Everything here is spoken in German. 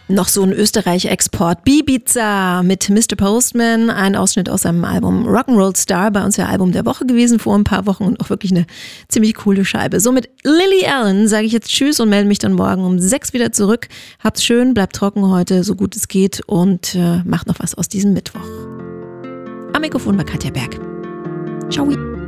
Noch so ein Österreich-Export. Bibiza mit Mr. Postman. Ein Ausschnitt aus seinem Album Rock'n'Roll Star. Bei uns ja Album der Woche gewesen vor ein paar Wochen und auch wirklich eine ziemlich coole Scheibe. So, mit Lily Allen sage ich jetzt Tschüss und melde mich dann morgen um 6 wieder zurück. Habt's schön, bleibt trocken heute, so gut es geht und macht noch was aus diesem Mittwoch. Am Mikrofon war Katja Berg. Ciao.